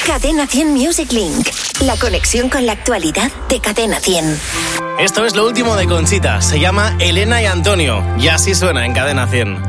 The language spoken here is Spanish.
Cadena 100 Music Link. La conexión con la actualidad de Cadena 100. Esto es lo último de Conchita. Se llama Elena y Antonio. Y así suena en Cadena 100.